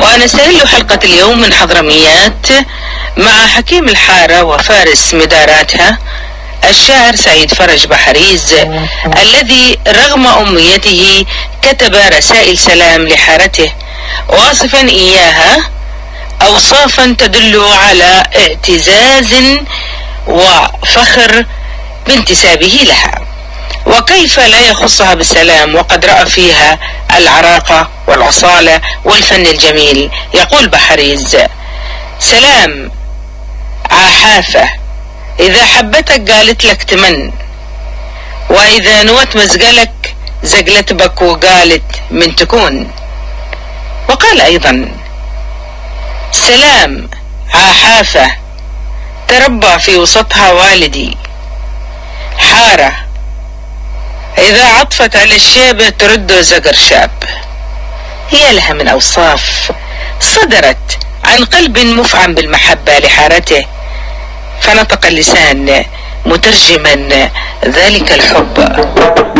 ونستهل حلقة اليوم من حضرميات مع حكيم الحارة وفارس مداراتها الشاعر سعيد فرج بحريز، الذي رغم أمنيته كتب رسائل سلام لحارته واصفا إياها أوصافا تدل على اعتزاز وفخر بانتسابه لها، وكيف لا يخصها بالسلام وقد رأى فيها العراقة والأصالة والفن الجميل. يقول بحريز: سلام عحافة، إذا حبتك قالت لك تمن، وإذا نوت مزقلك زقلت بك وقالت من تكون. وقال أيضا: سلام عحافة، تربى في وسطها والدي، حارة إذا عطفت على الشيبة ترد زقر شاب. يا لها من أوصاف صدرت عن قلب مفعم بالمحبة لحارته، فنطق اللسان مترجما ذلك الحب.